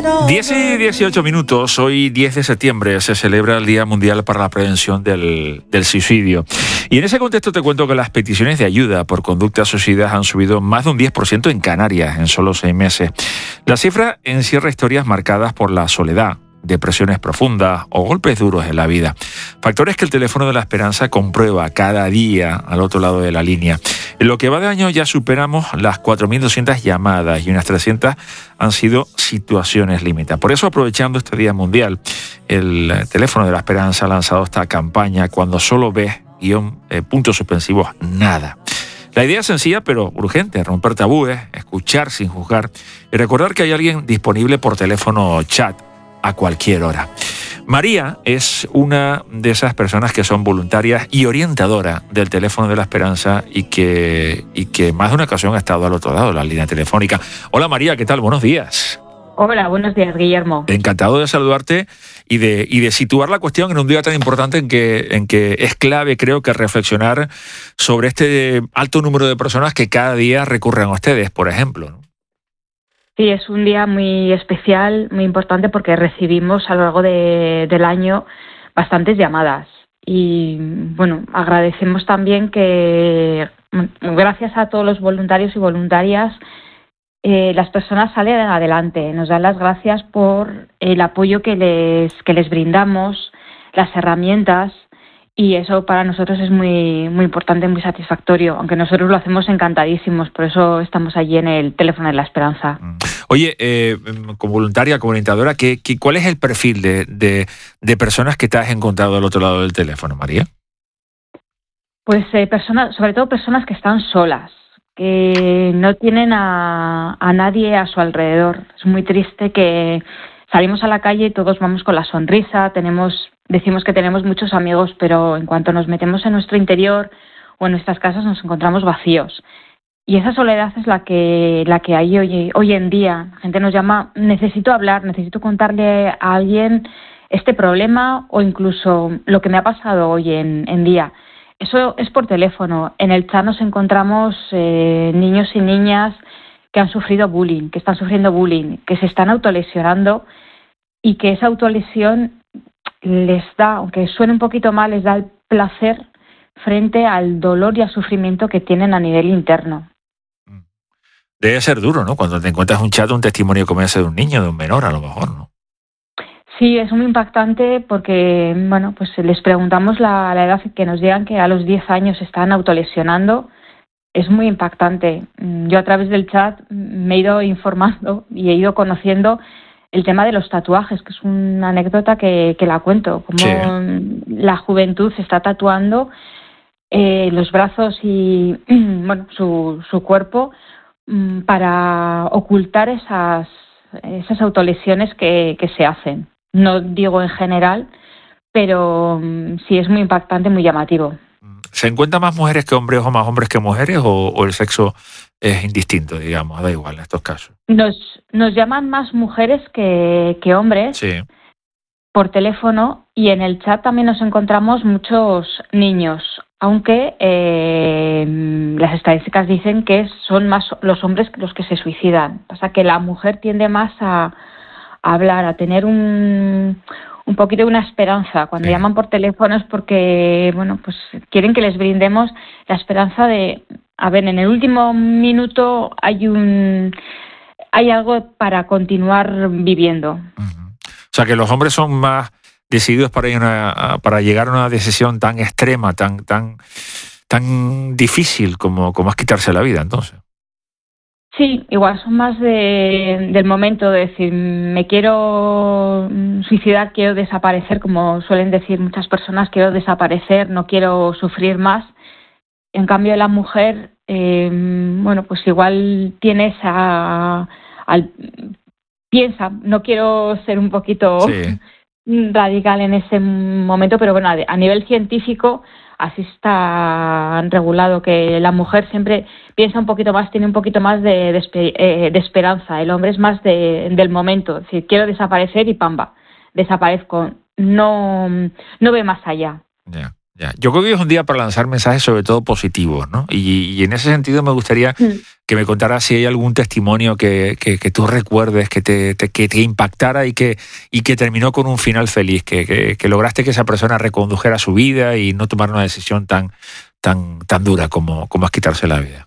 10:18. Hoy 10 de septiembre se celebra el Día Mundial para la Prevención del Suicidio. Y en ese contexto te cuento que las peticiones de ayuda por conductas suicidas han subido más de un 10% en Canarias en solo 6 meses. La cifra encierra historias marcadas por la soledad, depresiones profundas o golpes duros en la vida. Factores que el teléfono de la esperanza comprueba cada día al otro lado de la línea. En lo que va de año ya superamos las 4.200 llamadas y unas 300 han sido situaciones límite. Por eso, aprovechando este Día Mundial, el teléfono de la esperanza ha lanzado esta campaña Cuando solo ves, puntos suspensivos, nada. La idea es sencilla pero urgente: romper tabúes, escuchar sin juzgar y recordar que hay alguien disponible por teléfono chat a cualquier hora. María es una de esas personas que son voluntarias y orientadora del teléfono de la esperanza y que más de una ocasión ha estado al otro lado de la línea telefónica. Hola María, ¿qué tal? Buenos días. Hola, buenos días, Guillermo. Encantado de saludarte y de situar la cuestión en un día tan importante en que es clave, creo, que reflexionar sobre este alto número de personas que cada día recurren a ustedes, por ejemplo, ¿no? Sí, es un día muy especial, muy importante, porque recibimos a lo largo del año bastantes llamadas. Y bueno, agradecemos también que, gracias a todos los voluntarios y voluntarias, las personas salen adelante. Nos dan las gracias por el apoyo que les brindamos, las herramientas, y eso para nosotros es muy, muy importante, muy satisfactorio, aunque nosotros lo hacemos encantadísimos, por eso estamos allí en el teléfono de la esperanza. Oye, como voluntaria, como orientadora, ¿cuál es el perfil de personas que te has encontrado al otro lado del teléfono, María? Pues personas, sobre todo personas que están solas, que no tienen a nadie a su alrededor. Es muy triste que salimos a la calle y todos vamos con la sonrisa, decimos que tenemos muchos amigos, pero en cuanto nos metemos en nuestro interior o en nuestras casas nos encontramos vacíos. Y esa soledad es la que hay hoy en día. La gente nos llama: necesito hablar, necesito contarle a alguien este problema o incluso lo que me ha pasado hoy en día. Eso es por teléfono. En el chat nos encontramos niños y niñas que han sufrido bullying, que están sufriendo bullying, que se están autolesionando y que esa autolesión les da, aunque suene un poquito mal, les da el placer frente al dolor y al sufrimiento que tienen a nivel interno. Debe ser duro, ¿no? Cuando te encuentras un chat, un testimonio como ese de un niño, de un menor, a lo mejor, ¿no? Sí, es muy impactante porque, bueno, pues les preguntamos la edad, que nos digan que a los 10 años están autolesionando. Es muy impactante. Yo a través del chat me he ido informando y he ido conociendo el tema de los tatuajes, que es una anécdota que la cuento, como sí, la juventud se está tatuando los brazos y bueno, su cuerpo para ocultar esas autolesiones que se hacen. No digo en general, pero sí es muy impactante, muy llamativo. ¿Se encuentran más mujeres que hombres o más hombres que mujeres o el sexo es indistinto, digamos, da igual en estos casos? Nos llaman más mujeres que hombres, sí, por teléfono, y en el chat también nos encontramos muchos niños, aunque las estadísticas dicen que son más los hombres los que se suicidan. Pasa que la mujer tiende más a hablar, a tener un poquito de una esperanza. Cuando sí, llaman por teléfono es porque, bueno, pues quieren que les brindemos la esperanza de, a ver, en el último minuto hay algo para continuar viviendo. Uh-huh. O sea, que los hombres son más decididos para llegar a una decisión tan extrema, tan difícil como es quitarse la vida, entonces. Sí, igual son más del momento de decir: me quiero suicidar, quiero desaparecer, como suelen decir muchas personas, quiero desaparecer, no quiero sufrir más. En cambio, la mujer, bueno, pues igual tiene piensa, no quiero ser un poquito sí, radical en ese momento, pero bueno, a nivel científico así está regulado, que la mujer siempre piensa un poquito más, tiene un poquito más de esperanza. El hombre es más del momento, es decir, quiero desaparecer y pamba, desaparezco, no ve más allá. Yeah. Ya. Yo creo que hoy es un día para lanzar mensajes sobre todo positivos, ¿no? Y en ese sentido me gustaría que me contaras si hay algún testimonio que tú recuerdes, que te impactara y que terminó con un final feliz, que lograste que esa persona recondujera su vida y no tomara una decisión tan dura como es quitarse la vida.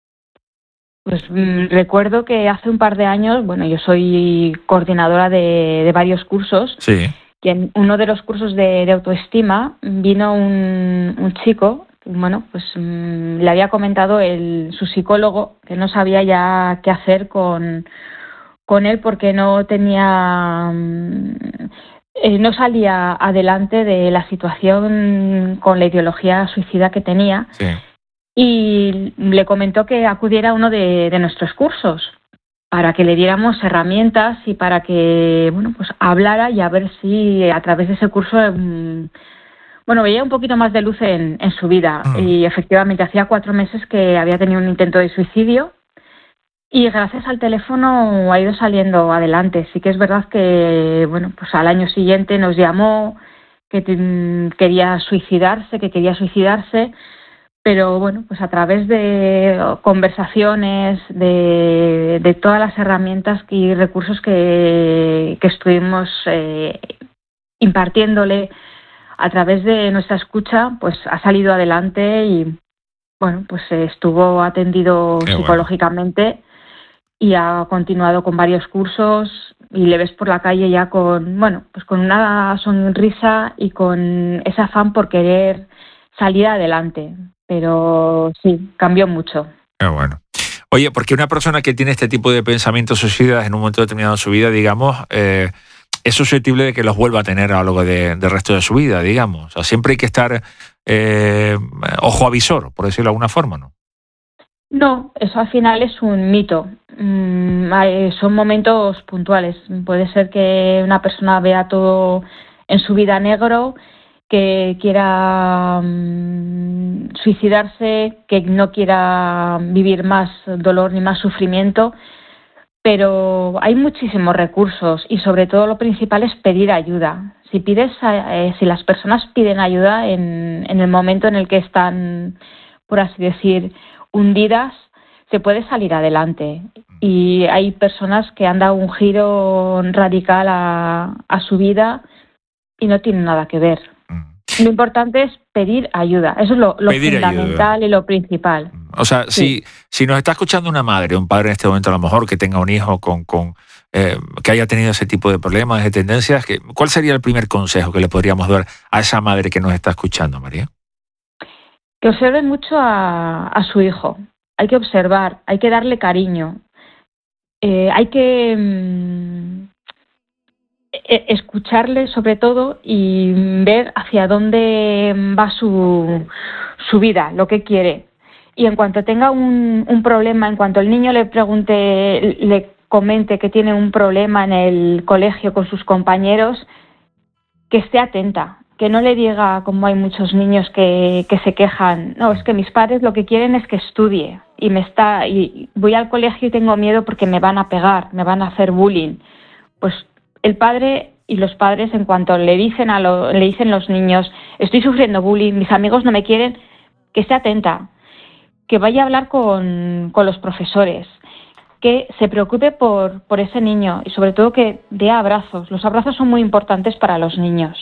Pues recuerdo que hace un par de años, bueno, yo soy coordinadora de varios cursos. Sí. Y en uno de los cursos de autoestima vino un chico, bueno, pues le había comentado su psicólogo que no sabía ya qué hacer con él porque no tenía, no salía adelante de la situación con la ideología suicida que tenía. Sí. Y le comentó que acudiera a uno de nuestros cursos para que le diéramos herramientas y para que, bueno, pues hablara y a ver si a través de ese curso, bueno, veía un poquito más de luz en su vida. Y efectivamente hacía 4 meses que había tenido un intento de suicidio y gracias al teléfono ha ido saliendo adelante. Sí que es verdad que, bueno, pues al año siguiente nos llamó que quería suicidarse, pero bueno, pues a través de conversaciones, de todas las herramientas y recursos que estuvimos impartiéndole a través de nuestra escucha, pues ha salido adelante y bueno, pues estuvo atendido psicológicamente y ha continuado con varios cursos y le ves por la calle ya con, bueno, pues con una sonrisa y con ese afán por querer salir adelante. Pero sí, cambió mucho. Bueno. Oye, porque una persona que tiene este tipo de pensamientos suicidas en un momento determinado de su vida, digamos, es susceptible de que los vuelva a tener a lo largo del resto de su vida, digamos. O sea, siempre hay que estar ojo avisor, por decirlo de alguna forma, ¿no? No, eso al final es un mito. Son momentos puntuales. Puede ser que una persona vea todo en su vida negro, que quiera suicidarse, que no quiera vivir más dolor ni más sufrimiento, pero hay muchísimos recursos y sobre todo lo principal es pedir ayuda. Si las personas piden ayuda en el momento en el que están, por así decir, hundidas, se puede salir adelante. Y hay personas que han dado un giro radical a su vida y no tienen nada que ver. Lo importante es pedir ayuda. Eso es lo fundamental ayuda. Y lo principal. O sea, sí. si nos está escuchando una madre, un padre en este momento a lo mejor que tenga un hijo que haya tenido ese tipo de problemas, de tendencias, ¿cuál sería el primer consejo que le podríamos dar a esa madre que nos está escuchando, María? Que observe mucho a su hijo. Hay que observar, hay que darle cariño. Hay que escucharle sobre todo y ver hacia dónde va su vida, lo que quiere. Y en cuanto tenga un problema, en cuanto el niño le comente que tiene un problema en el colegio con sus compañeros, que esté atenta, que no le diga, como hay muchos niños que se quejan, no, es que mis padres lo que quieren es que estudie y voy al colegio y tengo miedo porque me van a pegar, me van a hacer bullying. Pues el padre y los padres, en cuanto le dicen los niños, estoy sufriendo bullying, mis amigos no me quieren, que esté atenta, que vaya a hablar con los profesores, que se preocupe por ese niño y sobre todo que dé abrazos. Los abrazos son muy importantes para los niños.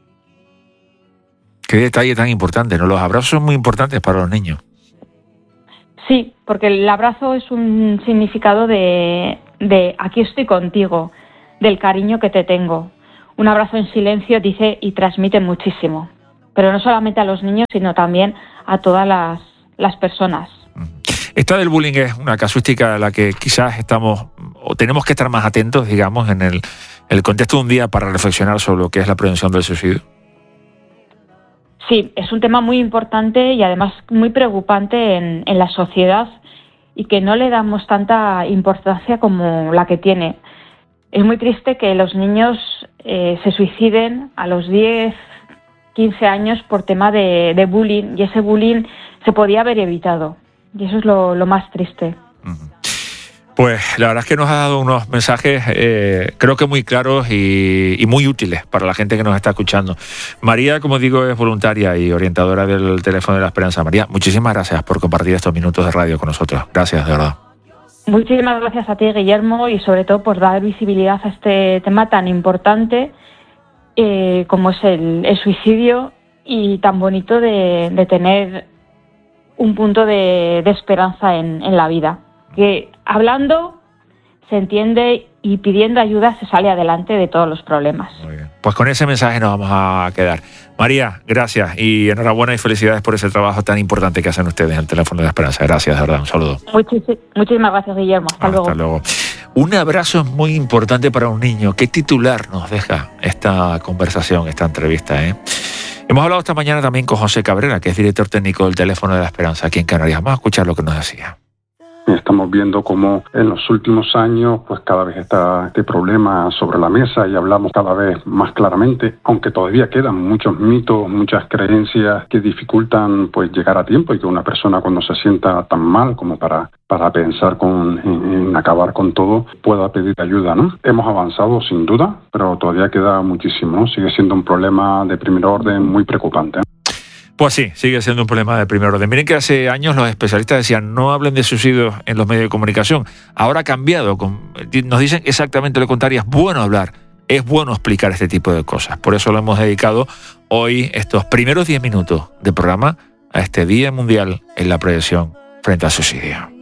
Qué detalle tan importante, ¿no? Los abrazos son muy importantes para los niños. Sí, porque el abrazo es un significado de aquí estoy contigo, del cariño que te tengo. Un abrazo en silencio dice y transmite muchísimo, pero no solamente a los niños, sino también a todas las personas. Esta del bullying es una casuística a la que quizás estamos o tenemos que estar más atentos, digamos, en el contexto de un día para reflexionar sobre lo que es la prevención del suicidio. Sí, es un tema muy importante y además muy preocupante en la sociedad y que no le damos tanta importancia como la que tiene. Es muy triste que los niños se suiciden a los 10, 15 años por tema de bullying y ese bullying se podía haber evitado y eso es lo más triste. Pues la verdad es que nos ha dado unos mensajes creo que muy claros y muy útiles para la gente que nos está escuchando. María, como digo, es voluntaria y orientadora del Teléfono de la Esperanza. María, muchísimas gracias por compartir estos minutos de radio con nosotros. Gracias, de verdad. Muchísimas gracias a ti, Guillermo, y sobre todo por dar visibilidad a este tema tan importante como es el suicidio, y tan bonito de tener un punto de esperanza en la vida. Que hablando se entiende y pidiendo ayuda se sale adelante de todos los problemas. Muy bien. Pues con ese mensaje nos vamos a quedar. María, gracias y enhorabuena y felicidades por ese trabajo tan importante que hacen ustedes en el Teléfono de la Esperanza. Gracias, de verdad. Un saludo. Muchísimas gracias, Guillermo. Hasta luego. Un abrazo es muy importante para un niño. ¿Qué titular nos deja esta conversación, esta entrevista? Hemos hablado esta mañana también con José Cabrera, que es director técnico del Teléfono de la Esperanza aquí en Canarias. Vamos a escuchar lo que nos decía. Estamos viendo cómo en los últimos años pues cada vez está este problema sobre la mesa y hablamos cada vez más claramente, aunque todavía quedan muchos mitos, muchas creencias que dificultan pues llegar a tiempo, y que una persona cuando se sienta tan mal como para pensar en acabar con todo pueda pedir ayuda, ¿no? Hemos avanzado sin duda, pero todavía queda muchísimo, ¿no? Sigue siendo un problema de primer orden muy preocupante. Pues sí, sigue siendo un problema de primer orden. Miren que hace años los especialistas decían no hablen de suicidios en los medios de comunicación. Ahora ha cambiado. Nos dicen exactamente lo contrario. Es bueno hablar, es bueno explicar este tipo de cosas. Por eso lo hemos dedicado hoy, estos primeros 10 minutos de programa, a este Día Mundial en la Prevención frente al Suicidio.